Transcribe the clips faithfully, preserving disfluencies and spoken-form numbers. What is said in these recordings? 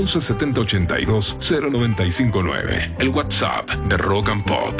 once setenta ochenta y dos cero noventa y cinco nueve. El WhatsApp de Rock and Pop.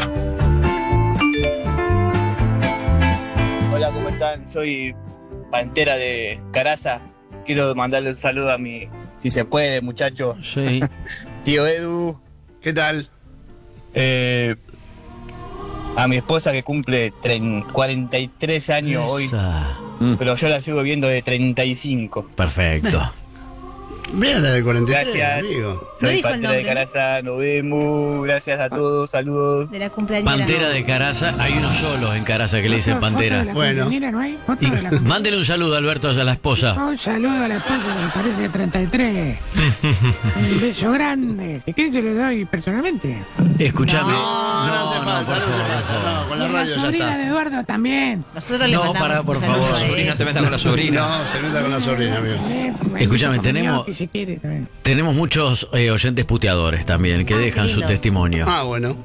Hola, ¿cómo están? Soy Pantera de Caraza. Quiero mandarle un saludo a mi, si se puede, muchacho. Sí. Tío Edu. ¿Qué tal? Eh, a mi esposa que cumple cuarenta y tres años hoy. Mm. Pero yo la sigo viendo de treinta y cinco. Perfecto. Vean la de cuarenta y tres, Gracias. amigo. No Soy dijo el Pantera de nombre, ¿no? Caraza, nos vemos. Gracias a todos, saludos. De la cumpleañera. Pantera de Caraza, hay uno solo en Caraza que le dicen Pantera. Bueno. ¿No hay? Foto Y de la- mándele un saludo, Alberto, a la esposa. Un saludo a la esposa que me parece de treinta y tres. Un beso grande. ¿Y quién se lo doy personalmente? Escúchame. No, no hace falta, por no hace favor, falta. por favor. No, con la Y la radio ya sobrina está. de Eduardo también. Nosotros le No, mandamos pará, un por saludo favor. a Sobrina, él. te metas con la sobrina. No, se meta con la sobrina, amigo. Eh, Escúchame, como tenemos- yo, que se quiere también. Tenemos muchos eh, oyentes puteadores también que Ah, qué dejan su lindo. testimonio. Ah, bueno.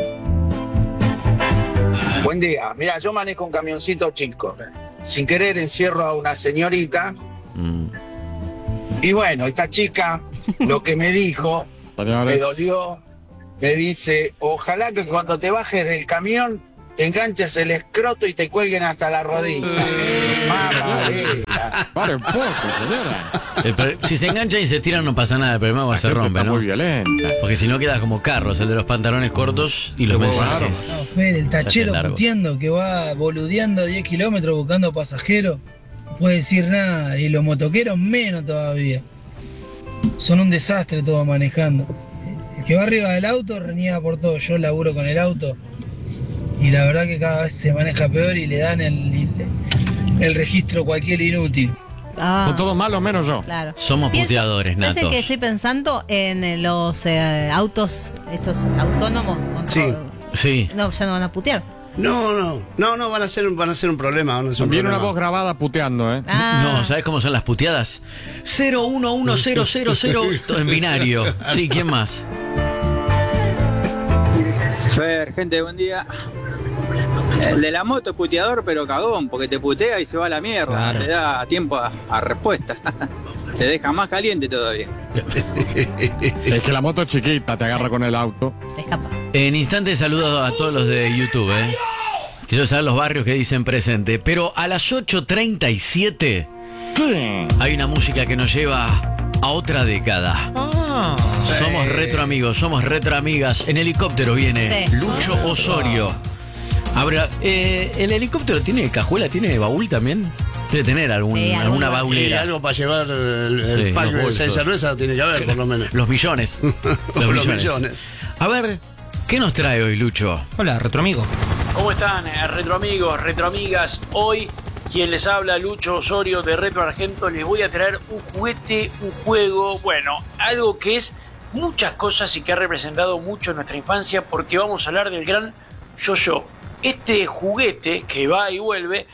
Buen día. Mira, yo manejo un camioncito chico. Sin querer encierro a una señorita. Mm. Y bueno, esta chica, lo que me dijo, me dolió. Me dice, ojalá que cuando te bajes del camión te enganches el escroto y te cuelguen hasta la rodilla. Mamadera. Pare un poco, señora. El pro- si se enganchan y se tiran no pasa nada, el problema es que se rompe, Está ¿no? muy violenta. Porque si no queda como Carlos, el de los pantalones cortos y los Como mensajes. Barro. Fer, el tachero largo. puteando que va boludeando diez kilómetros buscando pasajeros, no puede decir nada, y los motoqueros menos todavía. Son un desastre todo manejando. El que va arriba del auto reniega por todo. Yo laburo con el auto y la verdad que cada vez se maneja peor y le dan el, el registro cualquier inútil. Ah, Son todos malos menos yo. claro. Somos Pienso- puteadores, ¿Sabes natos. que estoy pensando en eh, los eh, autos, estos autónomos? Con Sí. todo- Sí. No, ya no van a putear. No, no, no, no, van a ser, van a ser un problema. Van a ser un Viene una problema. voz grabada puteando, ¿eh? Ah, No, ¿sabes cómo son las puteadas? cero uno uno cero cero cero todo en binario. Sí, ¿quién más? Fer, gente, buen día. El de la moto es puteador, pero cagón, porque te putea y se va a la mierda. Claro. Te da tiempo a, a respuesta. Te deja más caliente todavía. Es que la moto es chiquita, te agarra con el auto. se escapa. En instantes saludo a todos los de YouTube, ¿eh? Quiero saber los barrios que dicen presente. Pero a las ocho treinta y siete hay una música que nos lleva a otra década. Ah, Somos retro amigos, somos retro amigas. En helicóptero viene Sí. Lucho Osorio. Ahora, eh, ¿el helicóptero tiene cajuela, tiene baúl también? Debe tener algún, Sí, alguna alguno. Y baulera. algo para llevar el, el Sí, pack los de bolsos. seis cervezas tiene que haber, por lo menos. Los millones. Los, Los millones. millones. A ver, ¿qué nos trae hoy, Lucho? hola, retroamigo. ¿Cómo están, eh, retroamigos, retroamigas? Hoy, quien les habla, Lucho Osorio de Retro Argento, les voy a traer un juguete, un juego, bueno, algo que es muchas cosas y que ha representado mucho en nuestra infancia, porque vamos a hablar del gran yo-yo. Este juguete que va y vuelve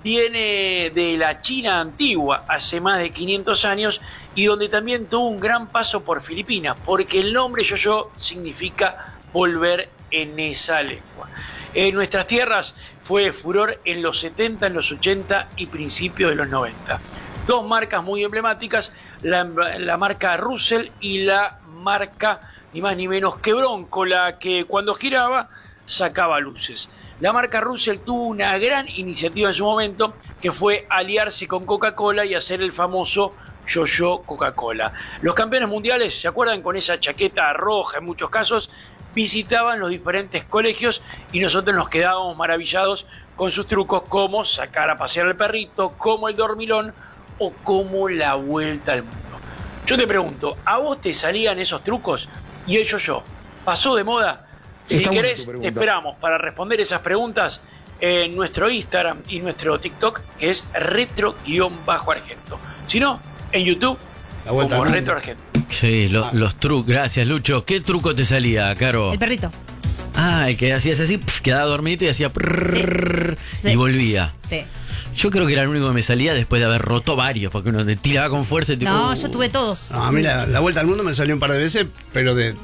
viene de la China antigua, hace más de quinientos años, y donde también tuvo un gran paso por Filipinas, porque el nombre yo-yo significa volver en esa lengua. En nuestras tierras fue furor en los setenta, en los ochenta y principios de los noventa. Dos marcas muy emblemáticas, la, la marca Russell y la marca ni más ni menos que Bronco, la que cuando giraba sacaba luces. La marca Russell tuvo una gran iniciativa en su momento, que fue aliarse con Coca-Cola y hacer el famoso yo-yo Coca-Cola. Los campeones mundiales, ¿se acuerdan? Con esa chaqueta roja en muchos casos, visitaban los diferentes colegios y nosotros nos quedábamos maravillados con sus trucos, como sacar a pasear al perrito, como el dormilón o como la vuelta al mundo. Yo te pregunto, ¿a vos te salían esos trucos? Y el yo-yo, ¿pasó de moda? Si Está buena querés, tu te pregunta. esperamos para responder esas preguntas en nuestro Instagram y nuestro TikTok, que es retro-argento. Si no, en YouTube, La vuelta como al Retro mundo. Argento. Sí, lo- los trucos. Gracias, Lucho. ¿Qué truco te salía, Caro? El perrito. Ah, el que hacías así, pf, quedaba dormidito y hacía prrrr, Sí. y volvía. Sí. Yo creo que era el único que me salía después de haber roto varios, porque uno te tiraba con fuerza y tipo. No, yo tuve todos. No, a mí la, la vuelta al mundo me salió un par de veces, pero de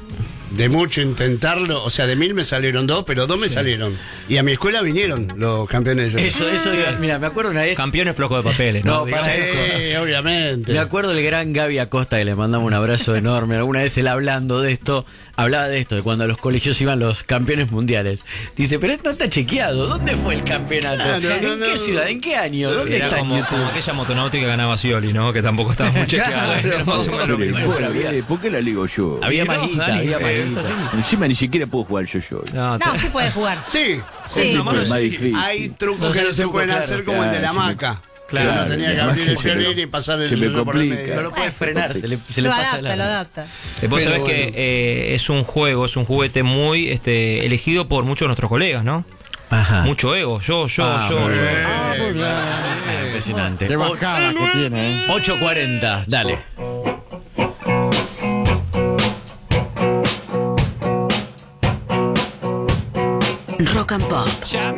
de mucho intentarlo, o sea, de mil me salieron dos, pero dos me Sí. salieron. Y a mi escuela vinieron los campeones de Eso, eso, mira, me acuerdo una vez. Campeones flojos de papeles, ¿no? No, para Sí, eso. obviamente. Me acuerdo del gran Gaby Acosta, que le mandamos un abrazo enorme. Alguna vez él hablando de esto, hablaba de esto, de cuando a los colegios iban los campeones mundiales. Dice, pero esto no está chequeado. ¿Dónde fue el campeonato? Claro, ¿En no, qué no, ciudad? ¿En qué año? ¿Dónde Era está en como, YouTube? como aquella motonáutica que ganaba Scioli, ¿no? Que tampoco estaba muy chequeada. Claro. Era más o menos lo mismo. Bueno, había- ¿Por qué la ligo yo? Había Y no, maguita, Dani, había eh, es maguita. así. Encima ni siquiera puedo jugar yo yo. No, No, sí puede jugar. Sí, Sí. Es Una mano más sí. difícil. hay trucos No que sé no el se truco, pueden claro. hacer como el de la Claro, hamaca. Claro, Claro, tenía que la abrir el hamaca se me- violín y pasar el se me yoyo por el complica. medio. No lo puede frenar, se le, se le lo pasa adapta, la- lo adapta. Vos Pero sabés bueno. que eh, es un juego, es un juguete muy este, elegido por muchos de nuestros colegas, ¿no? Ajá. Mucho ego, yo, yo, Ah, yo, muy yo. bien. Ah, muy bien. Ah, impresionante. Qué bajada que tiene, ¿eh? ocho cuarenta, dale. Rock and Pop. Llama